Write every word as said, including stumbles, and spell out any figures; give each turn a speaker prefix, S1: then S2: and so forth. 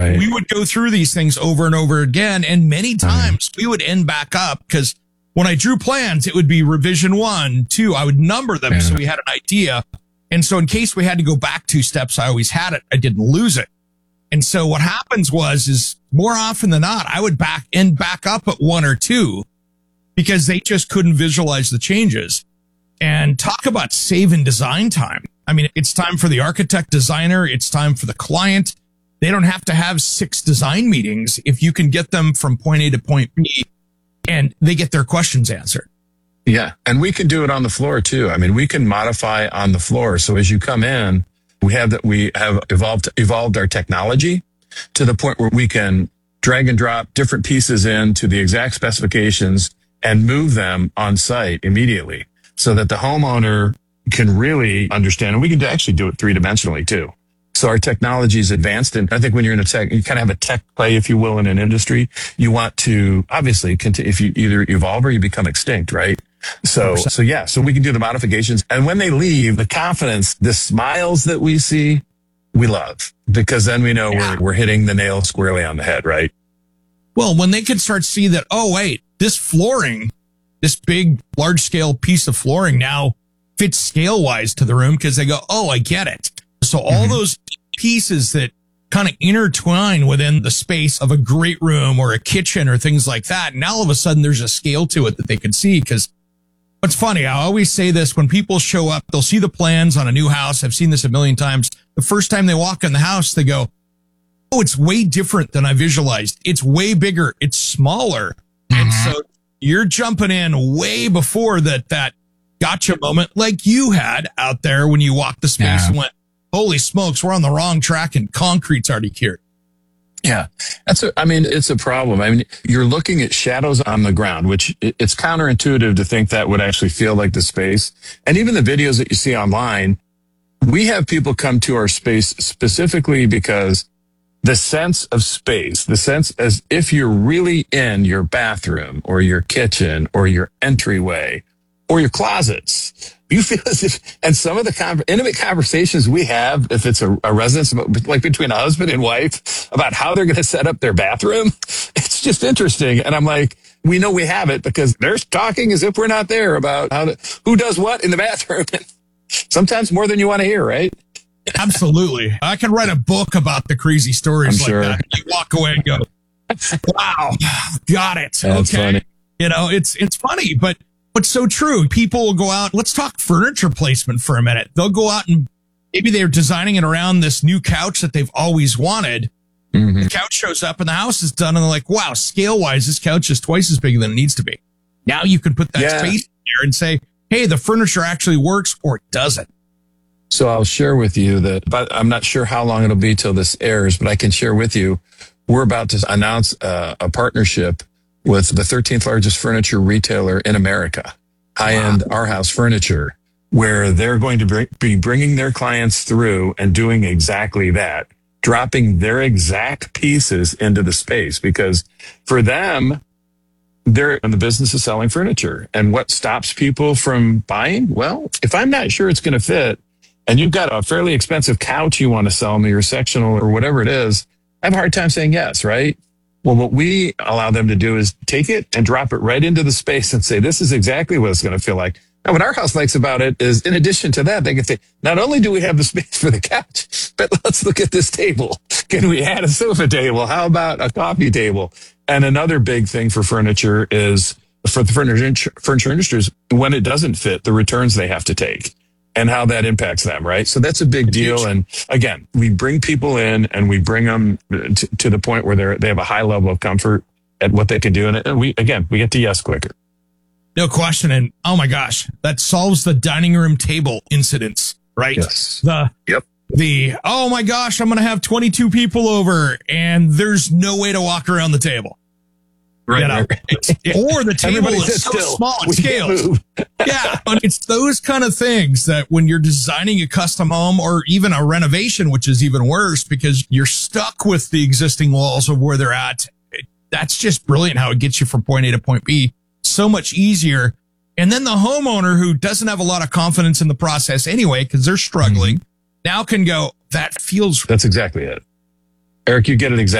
S1: right. we would go through these things over and over again. And many times right. we would end back up because when I drew plans, it would be revision one, two. I would number them yeah. so we had an idea. And so in case we had to go back two steps, I always had it. I didn't lose it. And so what happens was, is more often than not, I would back end back up at one or two because they just couldn't visualize the changes. And talk about saving design time. I mean, it's time for the architect designer. It's time for the client. They don't have to have six design meetings if you can get them from point A to point B and they get their questions answered.
S2: Yeah. And we can do it on the floor too. I mean, we can modify on the floor. So as you come in, we have that we have evolved, evolved our technology to the point where we can drag and drop different pieces into the exact specifications and move them on site immediately so that the homeowner can really understand. And we can actually do it three dimensionally too. So our technology is advanced. And I think when you're in a tech, you kind of have a tech play, if you will, in an industry, you want to obviously continue, if you either evolve or you become extinct, right? So, so yeah, so we can do the modifications. And when they leave, the confidence, the smiles that we see, we love, because then we know yeah. we're, we're hitting the nail squarely on the head, right?
S1: Well, when they can start to see that, oh, wait, this flooring, this big, large scale piece of flooring now fits scale wise to the room because they go, oh, I get it. So all mm-hmm. those pieces that kind of intertwine within the space of a great room or a kitchen or things like that. Now all of a sudden there's a scale to it that they can see. Because what's funny, I always say this, when people show up, they'll see the plans on a new house. I've seen this a million times. The first time they walk in the house, they go, oh, it's way different than I visualized. It's way bigger. It's smaller. Mm-hmm. And so you're jumping in way before that, that gotcha moment like you had out there when you walked the space yeah. and went, holy smokes, we're on the wrong track and concrete's already cured.
S2: Yeah, that's a, I mean, it's a problem. I mean, you're looking at shadows on the ground, which it's counterintuitive to think that would actually feel like the space. And even the videos that you see online, we have people come to our space specifically because the sense of space, the sense as if you're really in your bathroom or your kitchen or your entryway or your closets, you feel as if, and some of the con- intimate conversations we have, if it's a, a residence, like between a husband and wife, about how they're going to set up their bathroom, it's just interesting. And I'm like, we know we have it because they're talking as if we're not there about how to, who does what in the bathroom. Sometimes more than you want to hear, right?
S1: Absolutely. I can write a book about the crazy stories
S2: I'm
S1: like
S2: sure.
S1: that. You walk away and go, wow, got it.
S2: That's
S1: okay.
S2: Funny.
S1: You know, it's, it's funny, but But so true. People will go out. Let's talk furniture placement for a minute. They'll go out and maybe they're designing it around this new couch that they've always wanted. Mm-hmm. The couch shows up and the house is done. And they're like, wow, scale wise, this couch is twice as big than it needs to be. Now you can put that
S2: yeah.
S1: space in there and say, hey, the furniture actually works or it doesn't.
S2: So I'll share with you that, but I'm not sure how long it'll be till this airs, but I can share with you, we're about to announce uh, a partnership with the thirteenth largest furniture retailer in America, high-end wow. Arhaus Furniture, where they're going to bring, be bringing their clients through and doing exactly that, dropping their exact pieces into the space. Because for them, they're in the business of selling furniture. And what stops people from buying? Well, if I'm not sure it's going to fit, and you've got a fairly expensive couch you want to sell me or sectional or whatever it is, I have a hard time saying yes, right? Well, what we allow them to do is take it and drop it right into the space and say, this is exactly what it's going to feel like. Now, what Arhaus likes about it is, in addition to that, they can say, not only do we have the space for the couch, but let's look at this table. Can we add a sofa table? How about a coffee table? And another big thing for furniture is, for the furniture, furniture industries, when it doesn't fit, the returns they have to take and how that impacts them, right? So that's a big deal. And again, we bring people in and we bring them to, to the point where they're, they have a high level of comfort at what they can do. And we, again, we get to yes quicker.
S1: No question. And oh my gosh, that solves the dining room table incidents, right?
S2: Yes.
S1: The,
S2: yep.
S1: The, oh my gosh, I'm going to have twenty-two people over and there's no way to walk around the table.
S2: Right.
S1: You know,
S2: right.
S1: It's, or the table
S2: Everybody
S1: is so
S2: still.
S1: small it
S2: We
S1: scales. Yeah. But it's those kind of things that when you're designing a custom home or even a renovation, which is even worse because you're stuck with the existing walls of where they're at. It, that's just brilliant how it gets you from point A to point B so much easier. And then the homeowner who doesn't have a lot of confidence in the process anyway, because they're struggling, mm-hmm. now can go, that feels.
S2: That's exactly it. Eric, you get it exactly.